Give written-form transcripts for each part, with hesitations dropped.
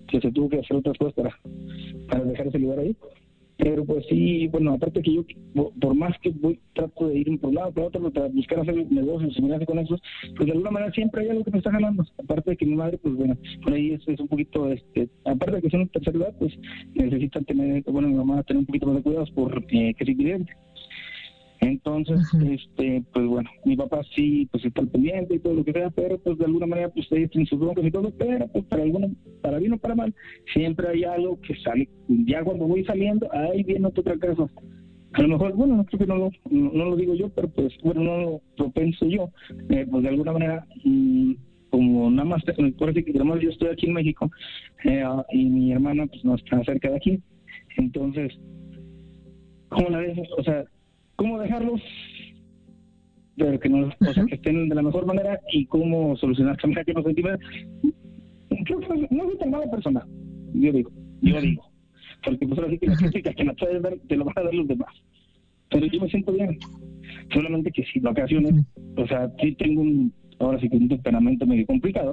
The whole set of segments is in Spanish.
que se tuvo que hacer otras cosas para dejar ese lugar ahí. Pero pues sí, bueno, aparte que yo, por más que trato de ir por un lado, por otro, para buscar hacer negocios, similares con eso, pues de alguna manera siempre hay algo que me está jalando. Aparte de que mi madre, pues bueno, por ahí es un poquito, aparte de que son de tercera edad, pues necesitan tener, bueno, mi mamá tener un poquito más de cuidados por que es invidente. Entonces, pues bueno, mi papá sí, pues está al pendiente y todo lo que sea, pero pues de alguna manera, pues ellos tienen sus broncas y todo, pero pues para bien o para mal, siempre hay algo que sale. Ya cuando voy saliendo, ahí viene otra cosa. A lo mejor, bueno, no creo que no lo digo yo, pero pues, bueno, no lo pienso yo. Pues de alguna manera, como nada más, por así que digamos, yo estoy aquí en México, y mi hermana pues no está cerca de aquí. Entonces, ¿cómo la dejo? O sea, ¿cómo dejarlos? Pero que no, o sea, que estén de la mejor manera, y cómo solucionar también que no se entiendan. No soy tan mala persona, yo digo, porque pues ahora sí que la crítica que me puedes dar te lo van a dar los demás, pero yo me siento bien, solamente que si en ocasiones, o sea, sí tengo ahora sí que un temperamento medio complicado.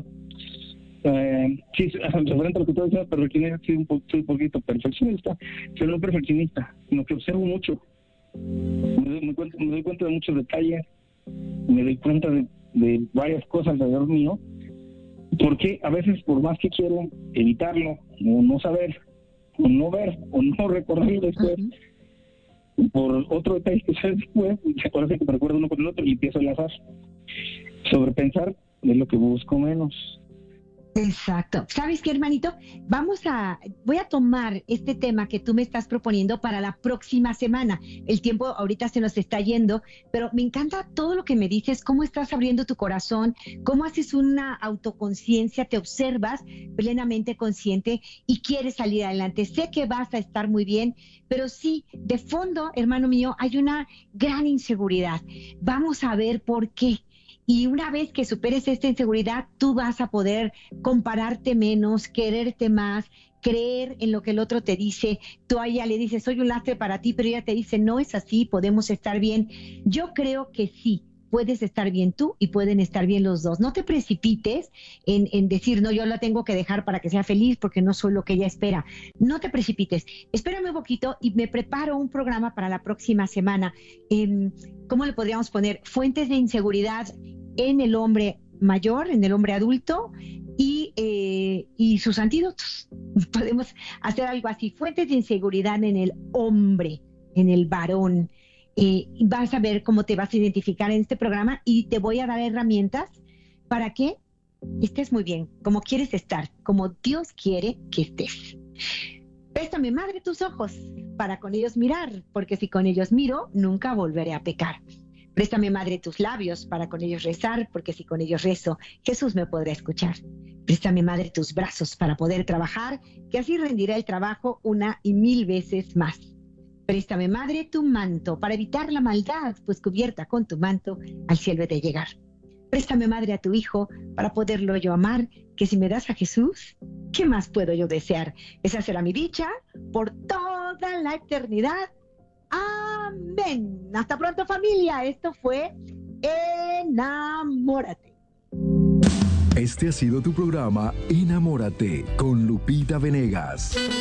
Sí, referente a lo que tú decías, perfeccionista, sí, soy un poquito perfeccionista, pero no perfeccionista, sino que observo mucho. Me doy cuenta de muchos detalles, me doy cuenta de varias cosas alrededor mío, porque a veces, por más que quiero evitarlo, o no saber, o no ver, o no recordar después, por otro detalle que sea después, parece que me recuerdo uno con el otro y empiezo a enlazar. Sobrepensar es lo que busco menos. Exacto. ¿Sabes qué, hermanito? Voy a tomar este tema que tú me estás proponiendo para la próxima semana. El tiempo ahorita se nos está yendo, pero me encanta todo lo que me dices, cómo estás abriendo tu corazón, cómo haces una autoconciencia, te observas plenamente consciente y quieres salir adelante. Sé que vas a estar muy bien, pero sí, de fondo, hermano mío, hay una gran inseguridad. Vamos a ver por qué. Y una vez que superes esta inseguridad, tú vas a poder compararte menos, quererte más, creer en lo que el otro te dice. Tú a ella le dices, soy un lastre para ti, pero ella te dice, no es así, podemos estar bien. Yo creo que sí, puedes estar bien tú y pueden estar bien los dos. No te precipites en decir, no, yo la tengo que dejar para que sea feliz porque no soy lo que ella espera. No te precipites. Espérame un poquito y me preparo un programa para la próxima semana. ¿Cómo le podríamos poner? Fuentes de inseguridad en el hombre mayor, en el hombre adulto y sus antídotos. Podemos hacer algo así, fuentes de inseguridad en el hombre, en el varón. Vas a ver cómo te vas a identificar en este programa y te voy a dar herramientas para que estés muy bien, como quieres estar, como Dios quiere que estés. Préstame, madre, tus ojos para con ellos mirar, porque si con ellos miro, nunca volveré a pecar. Préstame, madre, tus labios para con ellos rezar, porque si con ellos rezo, Jesús me podrá escuchar. Préstame, madre, tus brazos para poder trabajar, que así rendirá el trabajo 1,000 veces más. Préstame, madre, tu manto para evitar la maldad, pues cubierta con tu manto al cielo he de llegar. Préstame, madre, a tu hijo para poderlo yo amar, que si me das a Jesús, ¿qué más puedo yo desear? Esa será mi dicha por toda la eternidad. Amén. Hasta pronto, familia. Esto fue Enamórate. Este ha sido tu programa Enamórate con Lupita Venegas.